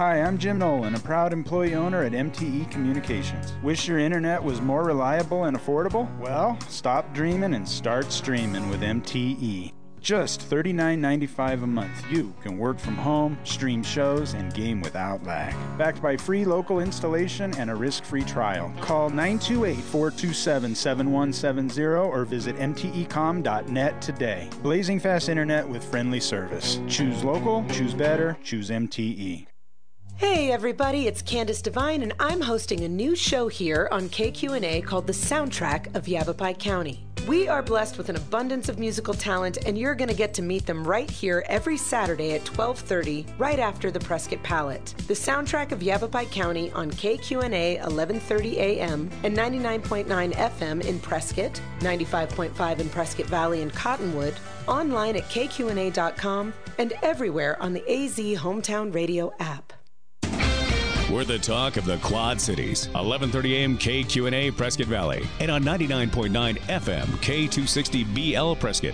Hi, I'm Jim Nolan, a proud employee owner at MTE Communications. Wish your internet was more reliable and affordable? Well, stop dreaming and start streaming with MTE. Just $39.95 a month, you can work from home, stream shows, and game without lag. Backed by free local installation and a risk-free trial. Call 928-427-7170 or visit mtecom.net today. Blazing fast internet with friendly service. Choose local, choose better, choose MTE. Hey everybody, it's Candace Devine and I'm hosting a new show here on KQNA called The Soundtrack of Yavapai County. We are blessed with an abundance of musical talent and you're going to get to meet them right here every Saturday at 12:30, right after the Prescott Palette. The Soundtrack of Yavapai County on KQNA 1130 AM and 99.9 FM in Prescott, 95.5 in Prescott Valley and Cottonwood, online at kqna.com and everywhere on the AZ Hometown Radio app. We're the talk of the Quad Cities. 1130 AM KQNA Prescott Valley. And on 99.9 FM K260BL Prescott.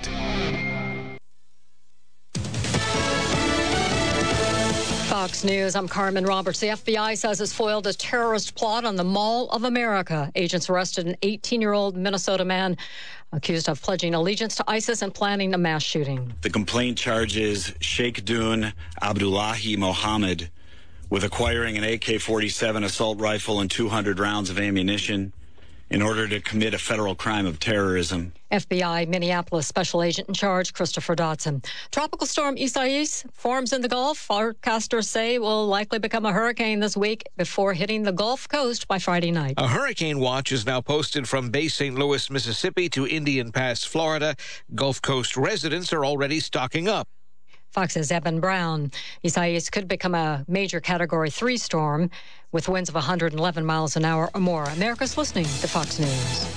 Fox News, I'm Carmen Roberts. The FBI says it's foiled a terrorist plot on the Mall of America. Agents arrested an 18-year-old Minnesota man accused of pledging allegiance to ISIS and planning a mass shooting. The complaint charges Sheikh Dun Abdullahi Mohammed with acquiring an AK-47 assault rifle and 200 rounds of ammunition in order to commit a federal crime of terrorism. FBI Minneapolis Special Agent in Charge, Christopher Dodson. Tropical storm Isaias forms in the Gulf. Forecasters say will likely become a hurricane this week before hitting the Gulf Coast by Friday night. A hurricane watch is now posted from Bay St. Louis, Mississippi to Indian Pass, Florida. Gulf Coast residents are already stocking up. Fox's Evan Brown. Isaias could become a major Category 3 storm with winds of 111 miles an hour or more. America's listening to Fox News.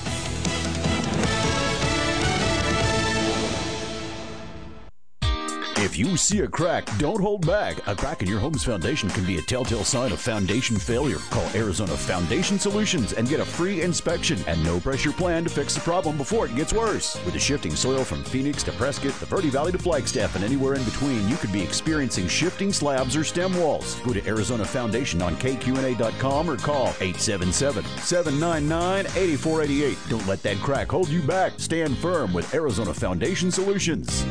If you see a crack, don't hold back. A crack in your home's foundation can be a telltale sign of foundation failure. Call Arizona Foundation Solutions and get a free inspection and no-pressure plan to fix the problem before it gets worse. With the shifting soil from Phoenix to Prescott, the Verde Valley to Flagstaff, and anywhere in between, you could be experiencing shifting slabs or stem walls. Go to Arizona Foundation on KQNA.com or call 877-799-8488. Don't let that crack hold you back. Stand firm with Arizona Foundation Solutions.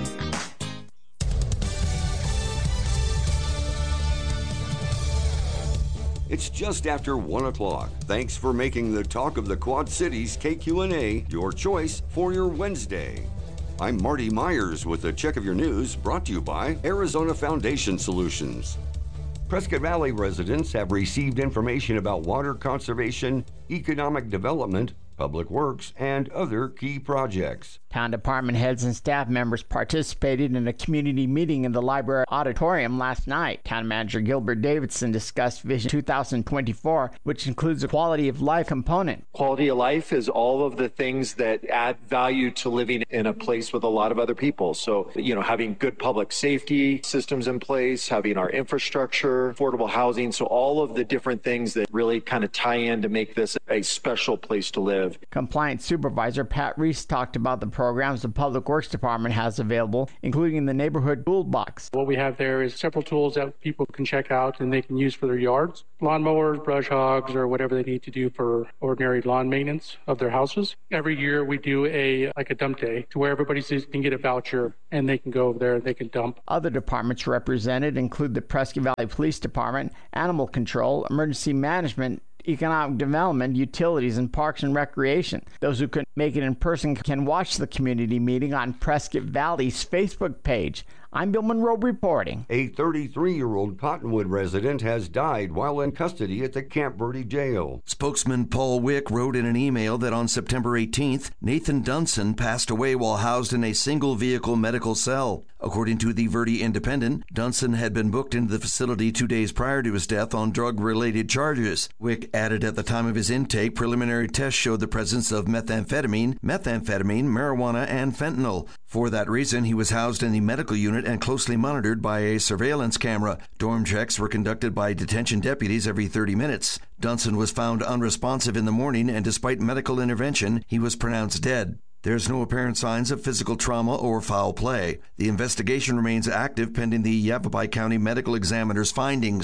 It's just after 1 o'clock. Thanks for making the Talk of the Quad Cities KQNA your choice for your Wednesday. I'm Marty Myers with a check of your news brought to you by Arizona Foundation Solutions. Prescott Valley residents have received information about water conservation, economic development, public works, and other key projects. Town department heads and staff members participated in a community meeting in the library auditorium last night. Town manager Gilbert Davidson discussed Vision 2024, which includes a quality of life component. Quality of life is all of the things that add value to living in a place with a lot of other people. So, having good public safety systems in place, having our infrastructure, affordable housing. So all of the different things that really kind of tie in to make this a special place to live. Compliance Supervisor Pat Reese talked about the programs the Public Works Department has available, including the Neighborhood Toolbox. What we have there is several tools that people can check out and they can use for their yards. Lawnmowers, brush hogs, or whatever they need to do for ordinary lawn maintenance of their houses. Every year we do a dump day to where everybody can get a voucher and they can go over there and they can dump. Other departments represented include the Prescott Valley Police Department, Animal Control, Emergency Management, Economic Development, Utilities, and Parks and Recreation. Those who couldn't make it in person can watch the community meeting on Prescott Valley's Facebook page. I'm Bill Monroe reporting. A 33-year-old Cottonwood resident has died while in custody at the Camp Verde jail. Spokesman Paul Wick wrote in an email that on September 18th, Nathan Dunson passed away while housed in a single-vehicle medical cell. According to the Verde Independent, Dunson had been booked into the facility 2 days prior to his death on drug-related charges. Wick added at the time of his intake, preliminary tests showed the presence of methamphetamine, marijuana, and fentanyl. For that reason, he was housed in the medical unit and closely monitored by a surveillance camera. Dorm checks were conducted by detention deputies every 30 minutes. Dunson was found unresponsive in the morning, and despite medical intervention, he was pronounced dead. There's no apparent signs of physical trauma or foul play. The investigation remains active pending the Yavapai County Medical Examiner's findings.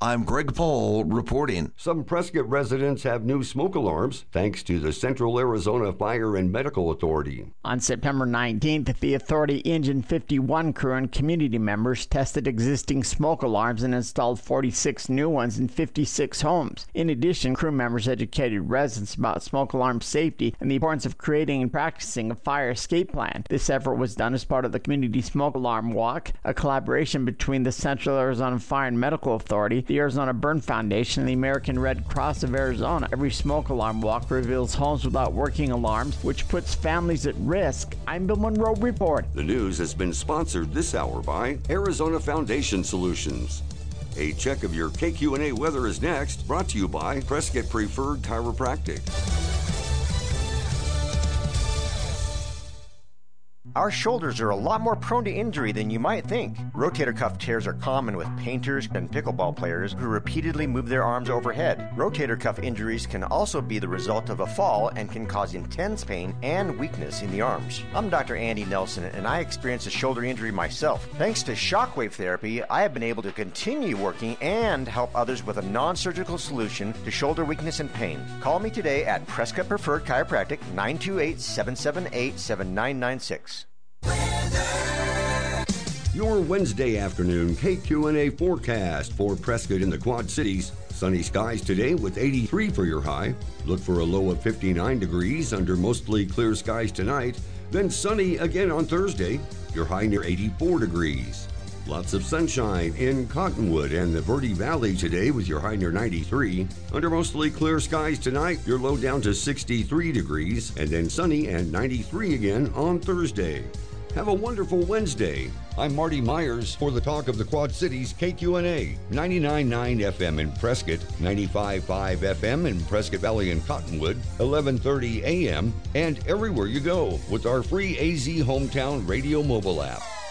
I'm Greg Paul reporting. Some Prescott residents have new smoke alarms thanks to the Central Arizona Fire and Medical Authority. On September 19th, the Authority Engine 51 crew and community members tested existing smoke alarms and installed 46 new ones in 56 homes. In addition, crew members educated residents about smoke alarm safety and the importance of creating and practicing a fire escape plan. This effort was done as part of the Community Smoke Alarm Walk, a collaboration between the Central Arizona Fire and Medical Authority, the Arizona Burn Foundation, and the American Red Cross of Arizona. Every smoke alarm walk reveals homes without working alarms, which puts families at risk. I'm Bill Monroe Report. The news has been sponsored this hour by Arizona Foundation Solutions. A check of your KQNA weather is next, brought to you by Prescott Preferred Chiropractic. Our shoulders are a lot more prone to injury than you might think. Rotator cuff tears are common with painters and pickleball players who repeatedly move their arms overhead. Rotator cuff injuries can also be the result of a fall and can cause intense pain and weakness in the arms. I'm Dr. Andy Nelson, and I experienced a shoulder injury myself. Thanks to shockwave therapy, I have been able to continue working and help others with a non-surgical solution to shoulder weakness and pain. Call me today at Prescott Preferred Chiropractic, 928-778-7996. Your Wednesday afternoon KQNA forecast for Prescott in the Quad Cities. Sunny skies today with 83 for your high. Look for a low of 59 degrees under mostly clear skies tonight. Then sunny again on Thursday. Your high near 84 degrees. Lots of sunshine in Cottonwood and the Verde Valley today with your high near 93. Under mostly clear skies tonight, your low down to 63 degrees. And then sunny and 93 again on Thursday. Have a wonderful Wednesday. I'm Marty Myers for the Talk of the Quad Cities KQNA, 99.9 FM in Prescott, 95.5 FM in Prescott Valley and Cottonwood, 11:30 a.m., and everywhere you go with our free AZ Hometown Radio mobile app.